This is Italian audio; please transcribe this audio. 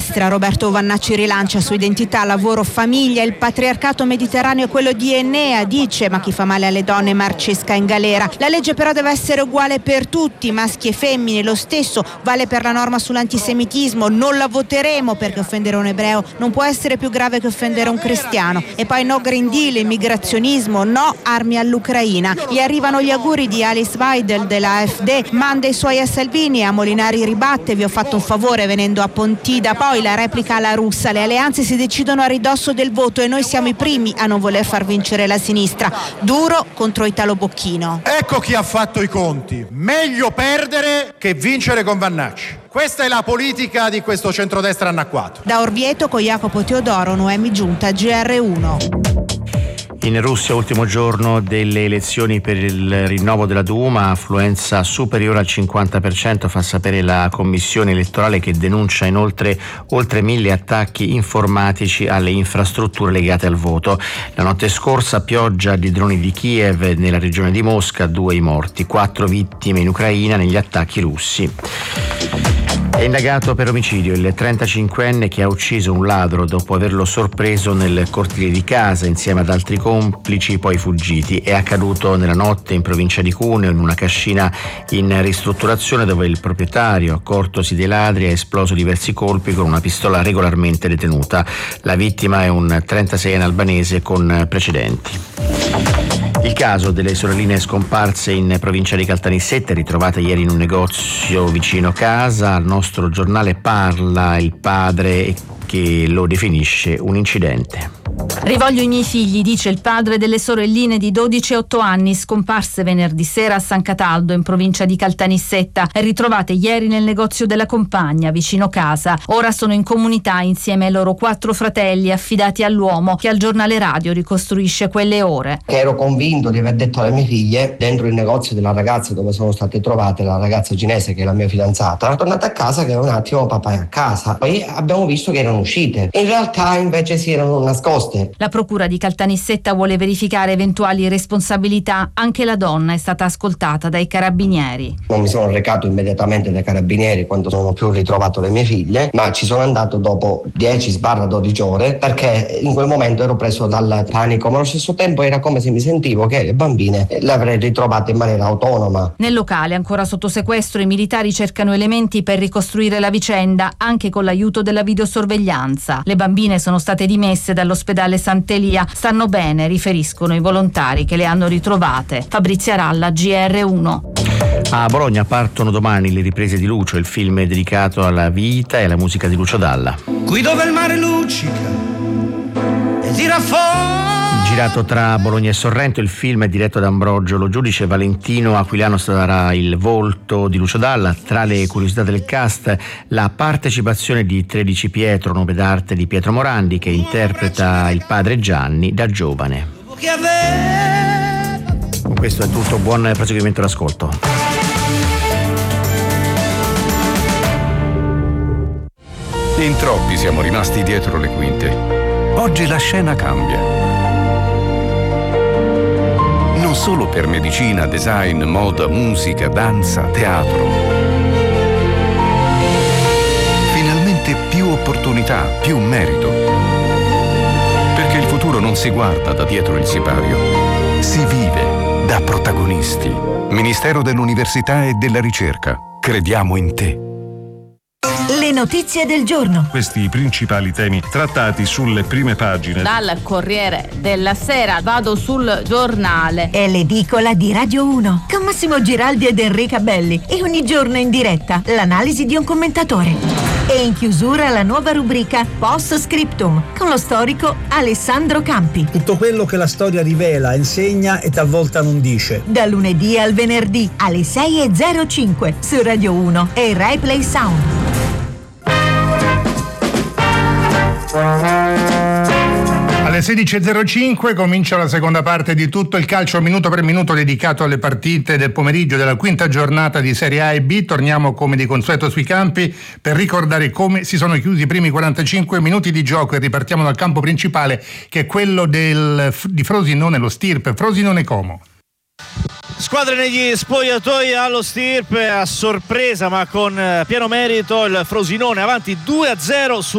sinistra. Roberto Vannacci rilancia su identità, lavoro, famiglia. Il patriarcato mediterraneo è quello di Enea, dice, ma chi fa male alle donne marcesca in galera. La legge però deve essere uguale per tutti, maschi e femmine. Lo stesso vale per la norma sull'antisemitismo. Non la voteremo perché offendere un ebreo non può essere più grave che offendere un cristiano. E poi no Green Deal, immigrazionismo, no armi all'Ucraina. Gli arrivano gli auguri di Alice Weidel dell'AfD, manda i suoi a Salvini, a Molinari ribatte: vi ho fatto un favore venendo a Pontida. Poi la replica alla russa: le alleanze si decidono a ridosso del voto e noi siamo i primi a non voler far vincere la sinistra. Duro contro Italo Bocchino. Ecco chi ha fatto i conti: meglio perdere che vincere con Vannacci. Questa è la politica di questo centrodestra annacquato. Da Orvieto con Jacopo Teodoro, Noemi Giunta, GR1. In Russia, ultimo giorno delle elezioni per il rinnovo della Duma, affluenza superiore al 50%, fa sapere la commissione elettorale, che denuncia inoltre oltre 1000 attacchi informatici alle infrastrutture legate al voto. La notte scorsa pioggia di droni di Kiev nella regione di Mosca, 2 i morti, 4 vittime in Ucraina negli attacchi russi. È indagato per omicidio il 35enne che ha ucciso un ladro dopo averlo sorpreso nel cortile di casa insieme ad altri complici poi fuggiti. È accaduto nella notte in provincia di Cuneo, in una cascina in ristrutturazione, dove il proprietario, accortosi dei ladri, ha esploso diversi colpi con una pistola regolarmente detenuta. La vittima è un 36enne albanese con precedenti. Il caso delle sorelline scomparse in provincia di Caltanissetta, ritrovate ieri in un negozio vicino casa. Al nostro giornale parla il padre, che lo definisce un incidente. Rivoglio i miei figli, dice il padre delle sorelline di 12 e 8 anni scomparse venerdì sera a San Cataldo, in provincia di Caltanissetta, ritrovate ieri nel negozio della compagna vicino casa. Ora sono in comunità insieme ai loro 4 fratelli affidati all'uomo che al giornale radio ricostruisce quelle ore. Ero convinto di aver detto alle mie figlie, dentro il negozio della ragazza dove sono state trovate, la ragazza cinese che è la mia fidanzata, tornata a casa che un attimo papà è a casa. Poi abbiamo visto che erano uscite. In realtà invece si erano nascoste. La procura di Caltanissetta vuole verificare eventuali responsabilità. Anche la donna è stata ascoltata dai carabinieri. Non mi sono recato immediatamente dai carabinieri quando non ho più ritrovato le mie figlie, ma ci sono andato dopo 10-12 ore, perché in quel momento ero preso dal panico, ma allo stesso tempo era come se mi sentivo che le bambine le avrei ritrovate in maniera autonoma. Nel locale, ancora sotto sequestro, i militari cercano elementi per ricostruire la vicenda, anche con l'aiuto della videosorveglianza. Le bambine sono state dimesse dall'ospedale Sant'Elia, stanno bene, riferiscono i volontari che le hanno ritrovate. Fabrizia Ralla, GR1. A Bologna partono domani le riprese di Lucio, il film dedicato alla vita e alla musica di Lucio Dalla. Qui dove il mare luccica e tira fuori. Girato tra Bologna e Sorrento, il film è diretto da Ambrogio Lo Giudice. Valentino Aquilano sarà il volto di Lucio Dalla. Tra le curiosità del cast, la partecipazione di 13 Pietro, nome d'arte di Pietro Morandi, che interpreta il padre Gianni da giovane. Con questo è tutto, buon proseguimento d'ascolto. In troppi siamo rimasti dietro le quinte. Oggi la scena cambia. Non solo per medicina, design, moda, musica, danza, teatro. Finalmente più opportunità, più merito. Perché il futuro non si guarda da dietro il sipario, si vive da protagonisti. Ministero dell'Università e della Ricerca. Crediamo in te. Le notizie del giorno. Questi i principali temi trattati sulle prime pagine. Dal Corriere della Sera vado sul Giornale. È l'edicola di Radio 1 con Massimo Giraldi ed Enrica Belli, e ogni giorno in diretta l'analisi di un commentatore. E in chiusura la nuova rubrica Post Scriptum con lo storico Alessandro Campi. Tutto quello che la storia rivela, insegna e talvolta non dice. Da lunedì al venerdì alle 6:05 su Radio 1 e Rai Play Sound. Alle 16.05 comincia la seconda parte di Tutto il calcio minuto per minuto, dedicato alle partite del pomeriggio della quinta giornata di Serie A e B. Torniamo come di consueto sui campi per ricordare come si sono chiusi i primi 45 minuti di gioco, e ripartiamo dal campo principale, che è quello di Frosinone, lo Stirpe, Frosinone Como. Squadre negli spogliatoi allo Stirpe, a sorpresa ma con pieno merito il Frosinone avanti 2-0 su